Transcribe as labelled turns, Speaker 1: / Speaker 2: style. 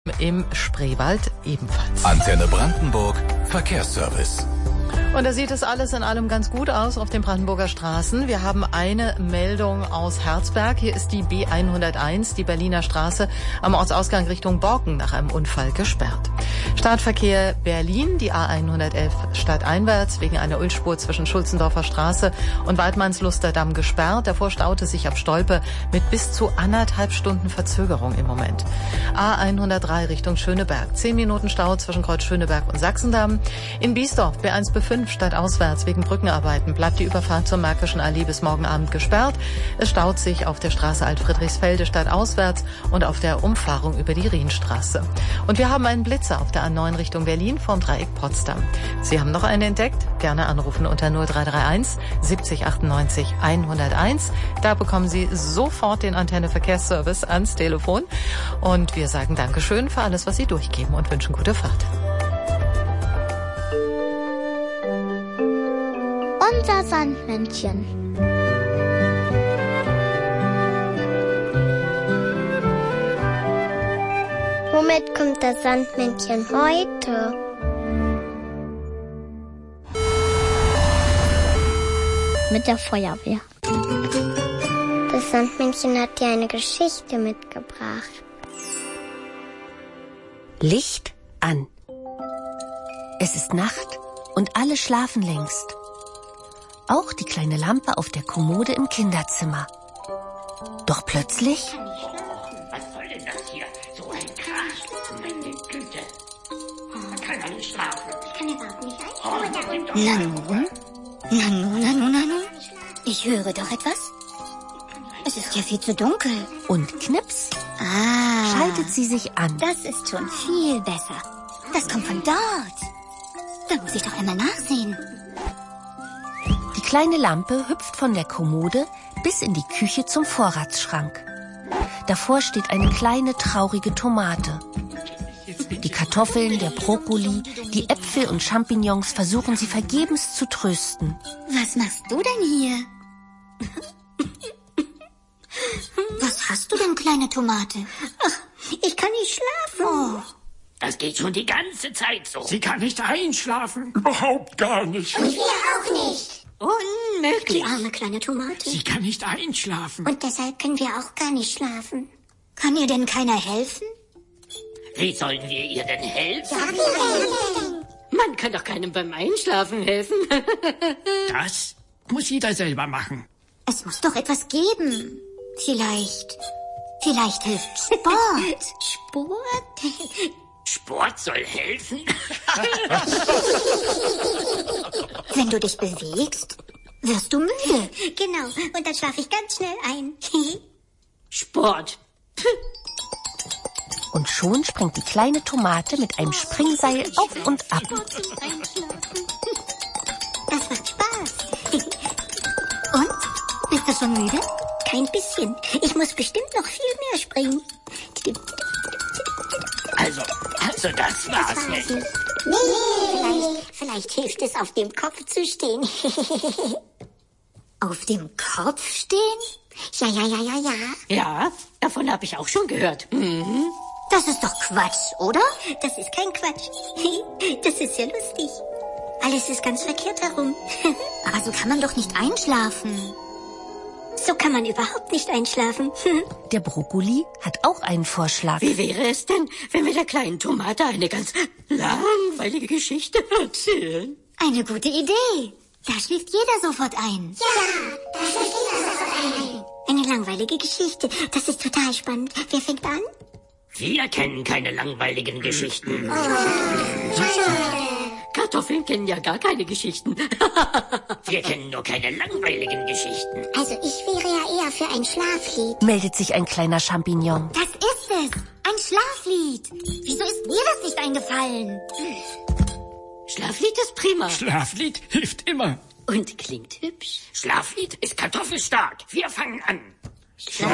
Speaker 1: Im Spreewald ebenfalls.
Speaker 2: Antenne Brandenburg, Verkehrsservice.
Speaker 1: Und da sieht es alles in allem ganz gut aus auf den Brandenburger Straßen. Wir haben eine Meldung aus Herzberg. Hier ist die B101, die Berliner Straße, am Ortsausgang Richtung Borken nach einem Unfall gesperrt. Startverkehr Berlin, die A111 stadteinwärts, wegen einer Ölspur zwischen Schulzendorfer Straße und Waldmannsluster Damm gesperrt. Davor staute sich ab Stolpe mit bis zu 1,5 Stunden Verzögerung im Moment. A103 Richtung Schöneberg, 10 Minuten Stau zwischen Kreuz Schöneberg und Sachsendamm. In Biesdorf B1B5 stadtauswärts wegen Brückenarbeiten bleibt die Überfahrt zur Märkischen Allee bis morgen Abend gesperrt. Es staut sich auf der Straße Alt-Friedrichsfelde stadtauswärts und auf der Umfahrung über die Rienstraße. Und wir haben einen Blitzer auf der A9 Richtung Berlin vom Dreieck Potsdam. Sie haben noch einen entdeckt? Gerne anrufen unter 0331 70 98 101. Da bekommen Sie sofort den Antenne Verkehrsservice ans Telefon. Und wir sagen Dankeschön für alles, was Sie durchgeben und wünschen gute Fahrt.
Speaker 3: Unser Sandmännchen. Womit kommt das Sandmännchen heute? Mit der Feuerwehr. Das Sandmännchen hat dir eine Geschichte mitgebracht.
Speaker 4: Licht an. Es ist Nacht und alle schlafen längst. Auch die kleine Lampe auf der Kommode im Kinderzimmer. Doch plötzlich...
Speaker 5: Was soll denn das hier? So ein Krach. Meine Güte. Man kann man nicht schlafen.
Speaker 3: Ich kann überhaupt nicht
Speaker 5: einschlafen.
Speaker 6: Na nun. Ich höre doch etwas. Es ist ja viel zu dunkel.
Speaker 4: Und knips, schaltet sie sich an.
Speaker 6: Das ist schon viel besser. Das kommt von dort. Da muss ich doch einmal nachsehen.
Speaker 4: Die kleine Lampe hüpft von der Kommode bis in die Küche zum Vorratsschrank. Davor steht eine kleine, traurige Tomate. Die Kartoffeln, der Brokkoli, die Äpfel und Champignons versuchen sie vergebens zu trösten.
Speaker 6: Was machst du denn hier? Was hast du denn, kleine Tomate? Ach, ich kann nicht schlafen.
Speaker 5: Oh. Das geht schon die ganze Zeit so.
Speaker 7: Sie kann nicht einschlafen. Überhaupt gar nicht.
Speaker 3: Und wir auch nicht.
Speaker 6: Unmöglich. Die arme kleine Tomate.
Speaker 7: Sie kann nicht einschlafen.
Speaker 3: Und deshalb können wir auch gar nicht schlafen.
Speaker 6: Kann ihr denn keiner helfen?
Speaker 5: Wie sollen wir ihr denn helfen?
Speaker 8: Man kann doch keinem beim Einschlafen helfen.
Speaker 7: Das muss jeder selber machen.
Speaker 6: Es muss doch etwas geben. Vielleicht hilft Sport.
Speaker 3: Sport?
Speaker 5: Sport soll helfen?
Speaker 6: Wenn du dich bewegst, wirst du müde.
Speaker 3: Genau, und dann schlafe ich ganz schnell ein.
Speaker 8: Sport.
Speaker 4: Und schon springt die kleine Tomate mit einem Springseil auf und ab.
Speaker 3: Das macht Spaß.
Speaker 6: Und? Bist du schon müde?
Speaker 3: Kein bisschen. Ich muss bestimmt noch viel mehr springen.
Speaker 5: Also das war's nicht.
Speaker 3: Nee, vielleicht hilft es, auf dem Kopf zu stehen.
Speaker 6: Auf dem Kopf stehen?
Speaker 3: Ja.
Speaker 8: Ja, davon habe ich auch schon gehört. Mhm.
Speaker 6: Das ist doch Quatsch, oder?
Speaker 3: Das ist kein Quatsch. Das ist ja lustig. Alles ist ganz verkehrt herum.
Speaker 6: Aber so kann man doch nicht einschlafen.
Speaker 3: So kann man überhaupt nicht einschlafen.
Speaker 4: Der Brokkoli hat auch einen Vorschlag.
Speaker 8: Wie wäre es denn, wenn wir der kleinen Tomate eine ganz langweilige Geschichte erzählen?
Speaker 6: Eine gute Idee. Da schläft jeder sofort ein.
Speaker 3: Ja, da schläft jeder sofort ein. Eine langweilige Geschichte. Das ist total spannend. Wer fängt an?
Speaker 5: Wir kennen keine langweiligen Geschichten.
Speaker 8: Kartoffeln kennen ja gar keine Geschichten.
Speaker 5: Wir kennen nur keine langweiligen Geschichten.
Speaker 3: Also ich wäre ja eher für ein Schlaflied.
Speaker 4: Meldet sich ein kleiner Champignon.
Speaker 6: Das ist es. Ein Schlaflied. Wieso ist mir das nicht eingefallen?
Speaker 8: Schlaflied ist prima.
Speaker 7: Schlaflied hilft immer.
Speaker 8: Und klingt hübsch.
Speaker 5: Schlaflied ist kartoffelstark. Wir fangen an.